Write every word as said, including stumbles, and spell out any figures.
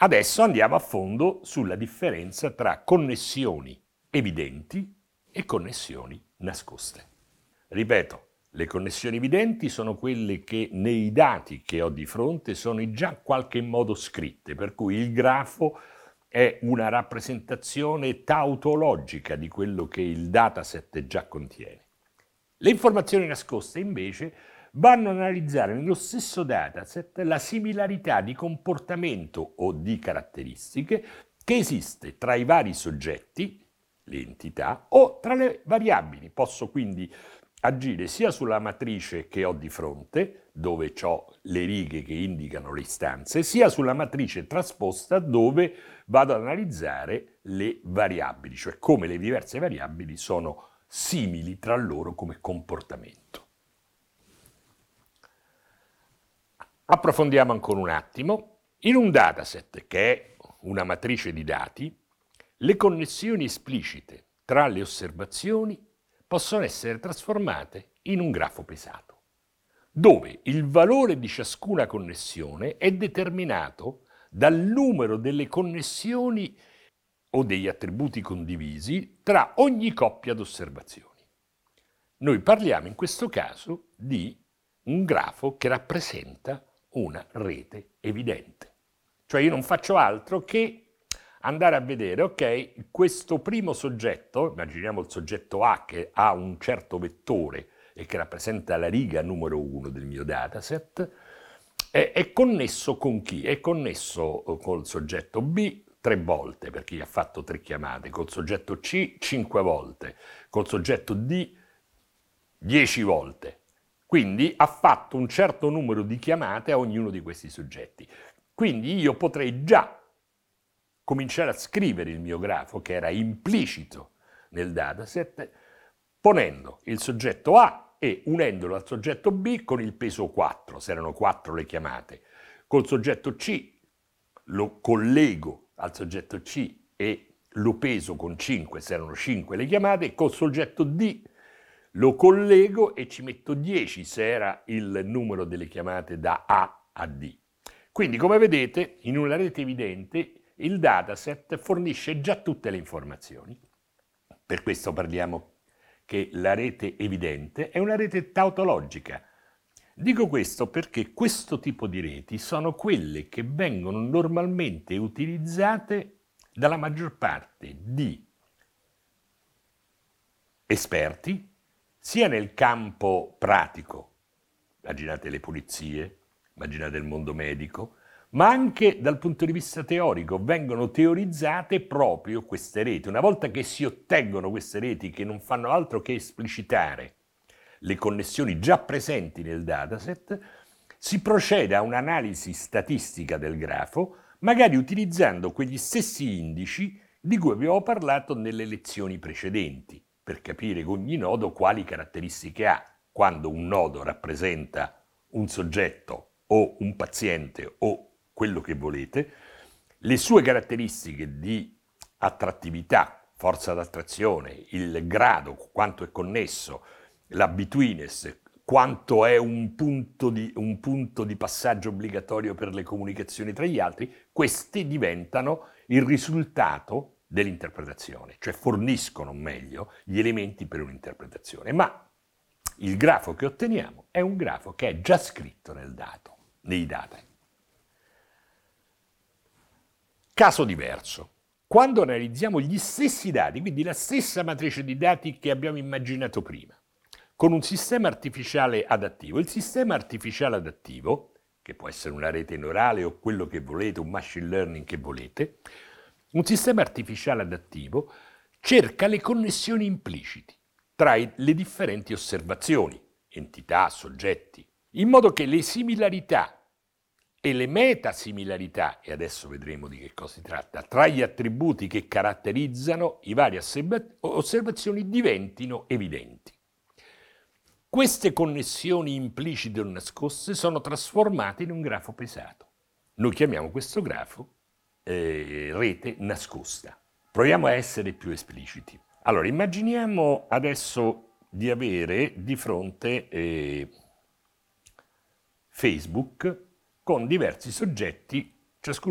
Adesso andiamo a fondo sulla differenza tra connessioni evidenti e connessioni nascoste. Ripeto, le connessioni evidenti sono quelle che nei dati che ho di fronte sono già in qualche modo scritte, per cui il grafo è una rappresentazione tautologica di quello che il dataset già contiene. Le informazioni nascoste invece vanno ad analizzare nello stesso dataset la similarità di comportamento o di caratteristiche che esiste tra i vari soggetti, le entità, o tra le variabili. Posso quindi agire sia sulla matrice che ho di fronte, dove ho le righe che indicano le istanze, sia sulla matrice trasposta, dove vado ad analizzare le variabili, cioè come le diverse variabili sono simili tra loro come comportamento. Approfondiamo ancora un attimo. In un dataset, che è una matrice di dati, le connessioni esplicite tra le osservazioni possono essere trasformate in un grafo pesato, dove il valore di ciascuna connessione è determinato dal numero delle connessioni o degli attributi condivisi tra ogni coppia di osservazioni. Noi parliamo in questo caso di un grafo che rappresenta una rete evidente. Cioè io non faccio altro che andare a vedere, ok, questo primo soggetto, immaginiamo il soggetto A che ha un certo vettore e che rappresenta la riga numero uno del mio dataset, è, è connesso con chi? È connesso col soggetto B tre volte, perché gli ha fatto tre chiamate, col soggetto C cinque volte, col soggetto D dieci volte. Quindi ha fatto un certo numero di chiamate a ognuno di questi soggetti. Quindi io potrei già cominciare a scrivere il mio grafo, che era implicito nel dataset, ponendo il soggetto A e unendolo al soggetto B con il peso quattro, se erano quattro le chiamate. Col soggetto C lo collego al soggetto C e lo peso con cinque, se erano cinque le chiamate, e col soggetto D lo collego e ci metto dieci se era il numero delle chiamate da A a D. Quindi, come vedete, in una rete evidente il dataset fornisce già tutte le informazioni. Per questo parliamo che la rete evidente è una rete tautologica. Dico questo perché questo tipo di reti sono quelle che vengono normalmente utilizzate dalla maggior parte di esperti, sia nel campo pratico, immaginate le pulizie, immaginate il mondo medico, ma anche dal punto di vista teorico. Vengono teorizzate proprio queste reti. Una volta che si ottengono queste reti che non fanno altro che esplicitare le connessioni già presenti nel dataset, si procede a un'analisi statistica del grafo, magari utilizzando quegli stessi indici di cui abbiamo parlato nelle lezioni precedenti, per capire con ogni nodo quali caratteristiche ha. Quando un nodo rappresenta un soggetto o un paziente o quello che volete, le sue caratteristiche di attrattività, forza d'attrazione, il grado, quanto è connesso, la betweenness, quanto è un punto, di, un punto di passaggio obbligatorio per le comunicazioni tra gli altri, questi diventano il risultato dell'interpretazione, cioè forniscono meglio gli elementi per un'interpretazione. Ma il grafo che otteniamo è un grafo che è già scritto nel dato, nei dati. Caso diverso. Quando analizziamo gli stessi dati, quindi la stessa matrice di dati che abbiamo immaginato prima, con un sistema artificiale adattivo, il sistema artificiale adattivo, che può essere una rete neurale o quello che volete, un machine learning che volete, un sistema artificiale adattivo cerca le connessioni impliciti tra le differenti osservazioni, entità, soggetti, in modo che le similarità e le metasimilarità, e adesso vedremo di che cosa si tratta, tra gli attributi che caratterizzano i vari osservazioni diventino evidenti. Queste connessioni implicite o nascoste sono trasformate in un grafo pesato. Noi chiamiamo questo grafo eh, rete nascosta. Proviamo a essere più espliciti. Allora, immaginiamo adesso di avere di fronte eh, Facebook con diversi soggetti, ciascuno